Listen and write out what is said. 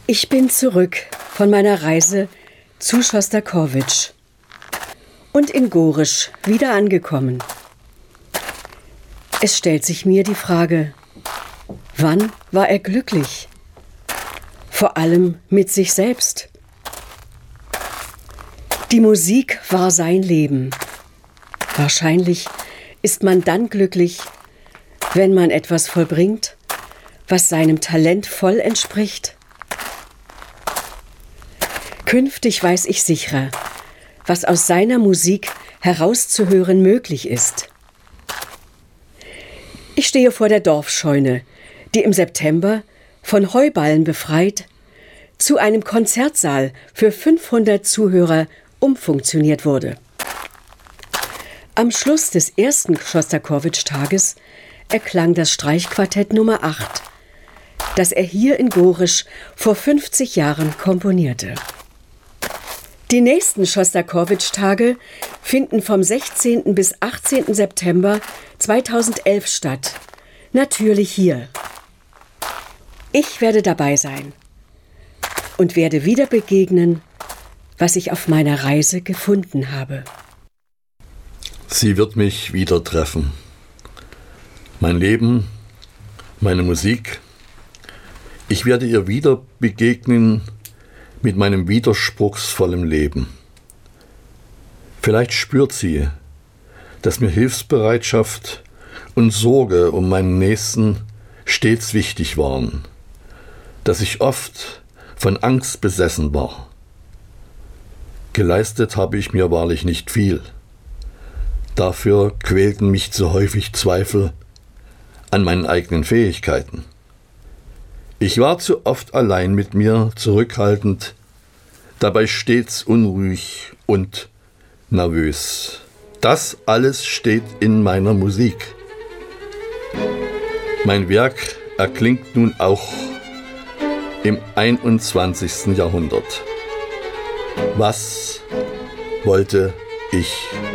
Ich bin zurück von meiner Reise zu Schostakowitsch und in Gorisch wieder angekommen. Es stellt sich mir die Frage, wann war er glücklich? Vor allem mit sich selbst. Die Musik war sein Leben. Wahrscheinlich ist man dann glücklich, wenn man etwas vollbringt, was seinem Talent voll entspricht. Künftig weiß ich sicherer, was aus seiner Musik herauszuhören möglich ist. Ich stehe vor der Dorfscheune, die im September von Heuballen befreit zu einem Konzertsaal für 500 Zuhörer umfunktioniert wurde. Am Schluss des ersten Schostakowitsch-Tages erklang das Streichquartett Nummer 8, das er hier in Gorisch vor 50 Jahren komponierte. Die nächsten Schostakowitsch-Tage finden vom 16. bis 18. September 2011 statt. Natürlich hier. Ich werde dabei sein und werde wieder begegnen, was ich auf meiner Reise gefunden habe. Sie wird mich wieder treffen. Mein Leben, meine Musik. Ich werde ihr wieder begegnen mit meinem widerspruchsvollen Leben. Vielleicht spürt sie, dass mir Hilfsbereitschaft und Sorge um meinen Nächsten stets wichtig waren, dass ich oft von Angst besessen war. Geleistet habe ich mir wahrlich nicht viel. Dafür quälten mich zu häufig Zweifel an meinen eigenen Fähigkeiten. Ich war zu oft allein mit mir, zurückhaltend, dabei stets unruhig und nervös. Das alles steht in meiner Musik. Mein Werk erklingt nun auch im 21. Jahrhundert. Was wollte ich